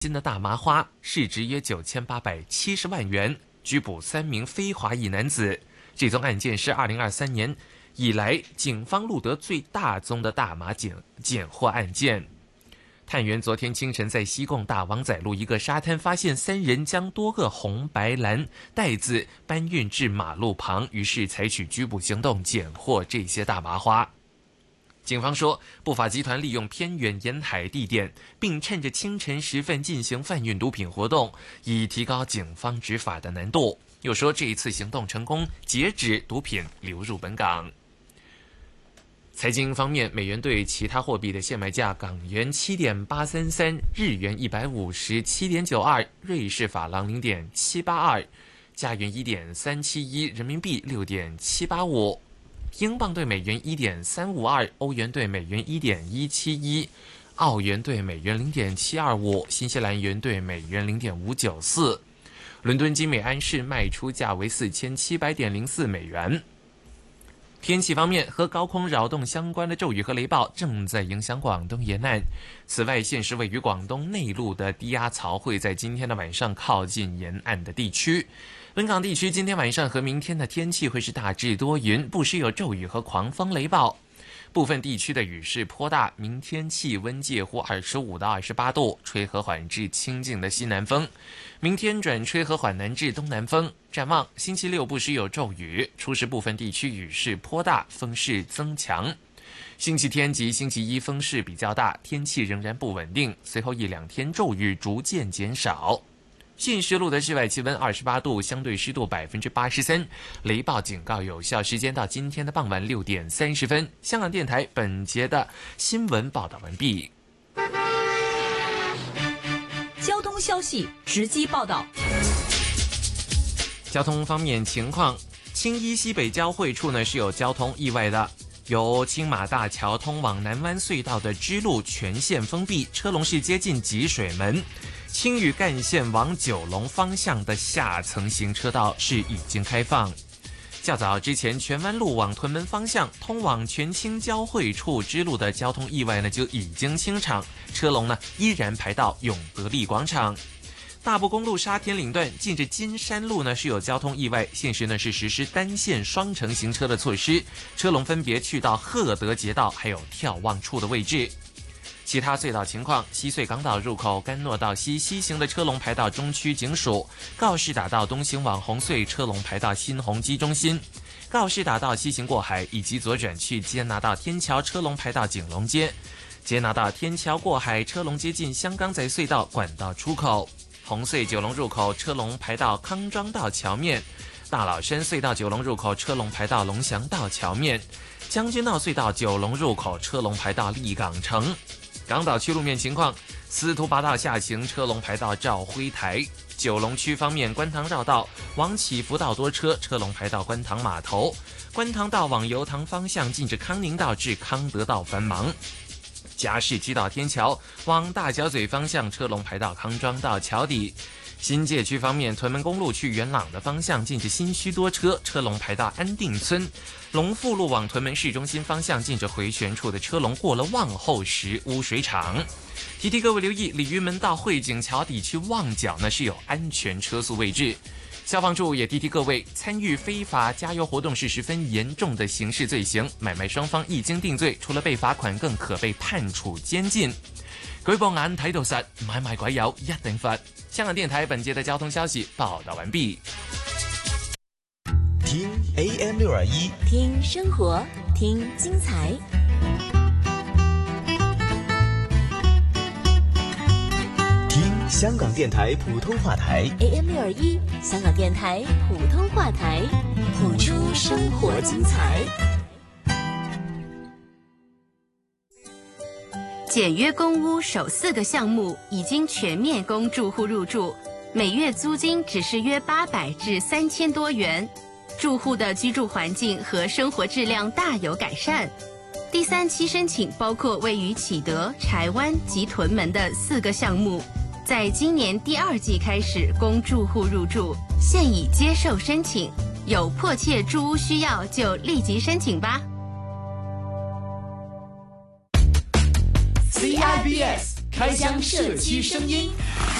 新的大麻花，市值约9870万元，拘捕3名非华裔男子。这宗案件是2023年以来警方录得最大宗的大麻检获案件。探员昨天清晨在西贡大王仔路一个沙滩发现3人将多个红白蓝袋子搬运至马路旁，于是采取拘捕行动，检获这些大麻花。警方说，不法集团利用偏远沿海地点，并趁着清晨时分进行贩运毒品活动，以提高警方执法的难度。又说，这一次行动成功，截止毒品流入本港。财经方面，美元对其他货币的现卖价：港元7.833，日元157.92，瑞士法郎0.782，加元1.371，人民币6.785。英镑对美元1.352，欧元对美元1.171，澳元对美元0.725，新西兰元对美元0.594。伦敦金每安士卖出价为4700.04美元。天气方面，和高空扰动相关的骤雨和雷暴正在影响广东沿岸。此外，现时位于广东内陆的低压槽会在今天的晚上靠近沿岸的地区。本港地区今天晚上和明天的天气会是大致多云，不时有骤雨和狂风雷暴。部分地区的雨势颇大，明天气温介乎25到28度，吹和缓至清劲的西南风。明天转吹和缓南至东南风。展望星期六不时有骤雨，初时部分地区雨势颇大，风势增强。星期天及星期一风势比较大，天气仍然不稳定，随后1-2天骤雨逐渐减少。现时录的室外气温28度，相对湿度83%，雷暴警告有效时间到今天的傍晚6点30分。香港电台本节的新闻报道完毕。 交通消息直击报道。 交通方面情况，青衣西北交汇处呢是有交通意外的，由青马大桥通往南湾隧道的支路全线封闭，车龙是接近集水门。青屿干线往九龙方向的下层行车道是已经开放。较早之前，荃湾路往屯门方向通往全青交汇处支路的交通意外呢就已经清场，车龙呢依然排到永德利广场。大埔公路沙田岭段近着金山路呢是有交通意外，现时呢是实施单线双程行车的措施，车龙分别去到赫德街道还有眺望处的位置。其他隧道情况，西隧港岛入口甘诺道西西行的车龙排到中区警署，告士打道东行往红隧车龙排到新鸿基中心，告士打道西行过海以及左转去接拿道天桥车龙排到景隆街，接拿道天桥过海车龙接近香港仔隧道管道出口，红隧九龙入口车龙排到康庄道桥面，大老山隧道九龙入口车龙排到龙翔道桥面，将军澳隧道九龙入口车龙排到立港城。港岛区路面情况，司徒拔道下行车龙排到肇辉台。九龙区方面，观塘绕道往启福道多车，车龙排到观塘码头。观塘道往油塘方向近至康宁道至康德道繁忙。嘉士居道天桥往大角咀方向，车龙排到康庄道桥底。新界区方面，屯门公路去元朗的方向近至新墟多车，车龙排到安定村。龙富路往屯门市中心方向近着回旋处的车龙过了望后石污水厂。提提各位留意，鲤鱼门到汇景桥底去旺角呢是有安全车速位置。消防处也提提各位，参与非法加油活动是十分严重的刑事罪行，买卖双方一经定罪，除了被罚款，更可被判处监禁。舉報眼睇到實，買賣鬼友一定罰。香港電台本節的交通消息報道完畢。 聽 AM621， 聽生活，聽精彩。 聽香港電台普通話台 AM621，香港電台普通話台，譜出生活精彩。 简约公屋首4个项目已经全面供住户入住，每月租金只是约800至3000多元，住户的居住环境和生活质量大有改善。第3期申请包括位于启德、柴湾及屯门的4个项目，在今年第2季开始供住户入住，现已接受申请，有迫切住屋需要就立即申请吧。 CIBS 开箱社区声音。